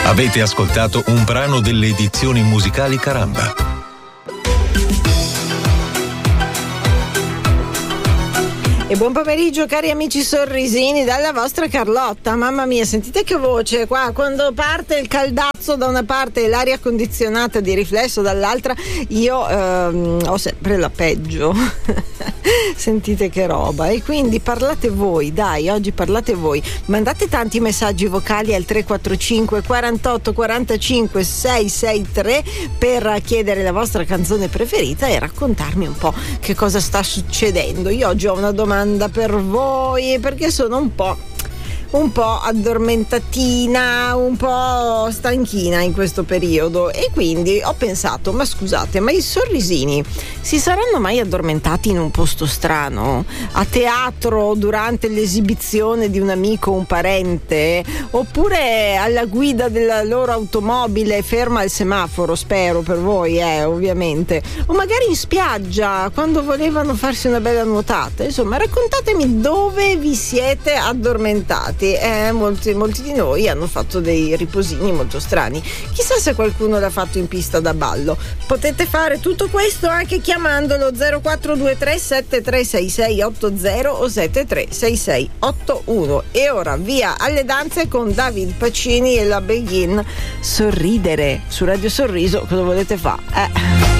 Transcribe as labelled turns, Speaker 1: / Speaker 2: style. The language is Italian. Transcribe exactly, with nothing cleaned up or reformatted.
Speaker 1: Avete ascoltato un brano delle edizioni musicali Caramba.
Speaker 2: E buon pomeriggio cari amici sorrisini dalla vostra Carlotta. Mamma mia, sentite che voce qua, quando parte il caldazzo da una parte e l'aria condizionata di riflesso dall'altra, io ehm, ho sempre la peggio. Sentite che roba. E quindi parlate voi, dai, oggi parlate voi, mandate tanti messaggi vocali al tre quattro cinque quarantotto quarantacinque seicentosessantatré per chiedere la vostra canzone preferita e raccontarmi un po' che cosa sta succedendo. Io oggi ho una domanda per voi perché sono un po' un po' addormentatina, un po' stanchina in questo periodo e quindi ho pensato, ma scusate, ma i sorrisini si saranno mai addormentati in un posto strano? A teatro, durante l'esibizione di un amico o un parente? Oppure alla guida della loro automobile ferma al semaforo, spero per voi, eh, ovviamente. O magari in spiaggia, quando volevano farsi una bella nuotata. Insomma, raccontatemi dove vi siete addormentati. Eh, molti, molti di noi hanno fatto dei riposini molto strani. Chissà se qualcuno l'ha fatto in pista da ballo. Potete fare tutto questo anche chiamandolo zero quattro due tre sette tre sei sei otto zero o sette tre sei sei otto uno. E ora via alle danze con David Pacini e la Begin. Sorridere su Radio Sorriso, cosa volete fare? Eh